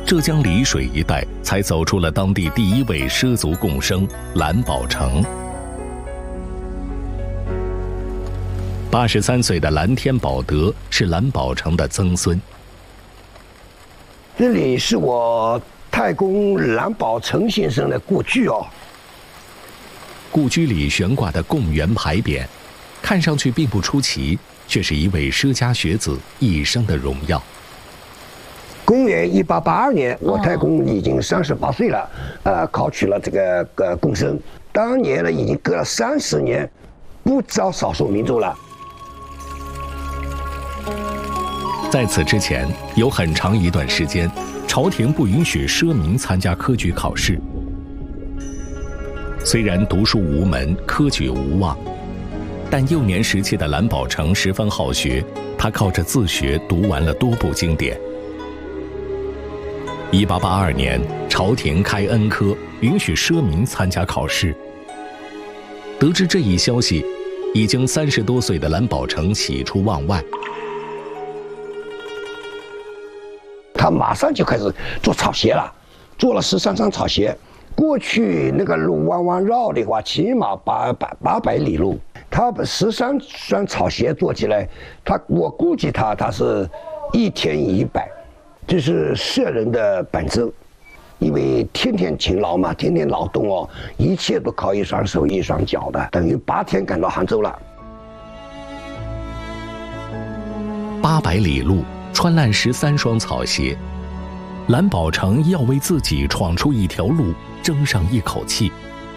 浙江丽水一带才走出了当地第一位畲族共生蓝宝成。83岁的蓝天宝德是蓝宝成的曾孙。 这里是我太公蓝宝成先生的故居哦。 故居里悬挂的贡圆牌匾，看上去并不出奇，却是一位畲家学子一生的荣耀。 公元1882年，我太公已经38岁了，考取了这个贡生。当年呢，已经隔了30年，不招少数民族了。 在此之前，有很长一段时间，朝廷不允许畲民参加科举考试。虽然读书无门，科举无望，但幼年时期的蓝宝成十分好学，他靠着自学读完了多部经典。1882年，朝廷开恩科，允许畲民参加考试。得知这一消息，已经30多岁的蓝宝成喜出望外。 他马上就开始做草鞋了，做了13双草鞋。过去那个路弯弯绕的话，起码800里路。他把13双草鞋做起来，我估计他是1天100。这是畲人的本质，因为天天勤劳嘛，天天劳动哦，一切都靠一双手一双脚的，等于8天赶到杭州了。 800里路，穿烂13双草鞋，蓝宝成要为自己闯出一条路，争上一口气。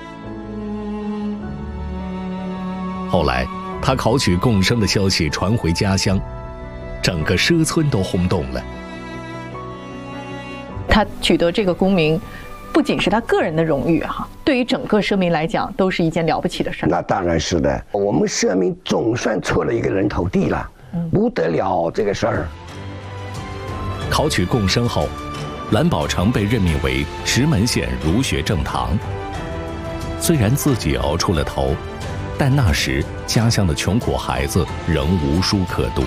后来，他考取贡生的消息传回家乡，整个畲村都轰动了。 他取得这个功名，不仅是他个人的荣誉哈，对于整个畲民来讲，都是一件了不起的事。 那当然是的，我们畲民总算出了一个人头地了，不得了这个事儿。 考取贡生后，蓝宝成被任命为石门县儒学正堂。虽然自己熬出了头，但那时家乡的穷苦孩子仍无书可读。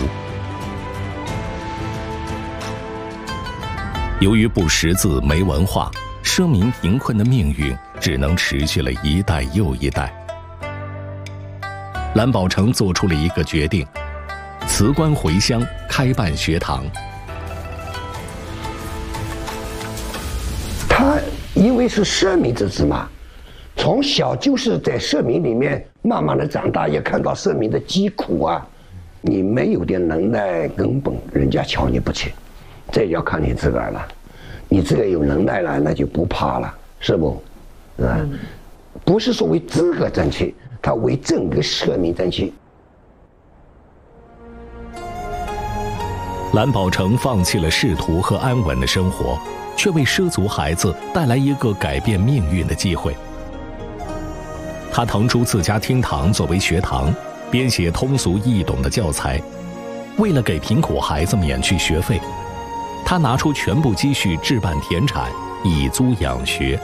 由于不识字没文化，畲民贫困的命运只能持续了一代又一代。蓝宝成做出了一个决定，辞官回乡开办学堂。 他因为是畲民之子嘛，从小就是在畲民里面慢慢的长大，也看到畲民的疾苦啊。你没有点能耐，根本人家瞧你不起。这要看你自个儿了，你自个儿有能耐了，那就不怕了，是不？不是说为资格争气，他为整个畲民争气。 蓝宝成放弃了仕途和安稳的生活，却为畲族孩子带来一个改变命运的机会。他腾出自家厅堂作为学堂，编写通俗易懂的教材。为了给贫苦孩子免去学费，他拿出全部积蓄置办田产，以租养学。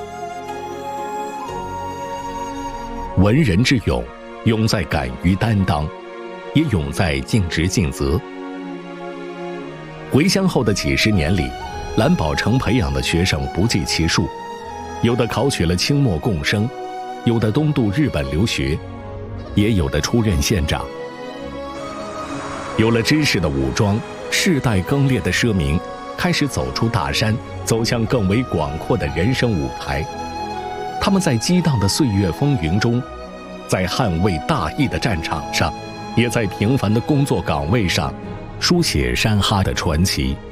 文人之勇，勇在敢于担当，也勇在尽职尽责。回乡后的几十年里，蓝宝成培养的学生不计其数，有的考取了清末贡生，有的东渡日本留学，也有的出任县长。有了知识的武装，世代更迭的畲民开始走出大山，走向更为广阔的人生舞台。他们在激荡的岁月风云中，在捍卫大义的战场上，也在平凡的工作岗位上，书写山哈的传奇。